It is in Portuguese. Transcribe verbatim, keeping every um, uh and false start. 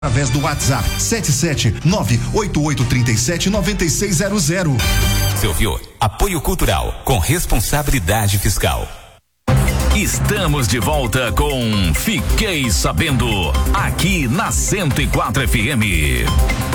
através do WhatsApp sete sete nove oito oito três sete nove seis zero zero. Você ouviu? Apoio Cultural com responsabilidade fiscal. Estamos de volta com Fiquei Sabendo, aqui na cento e quatro F M.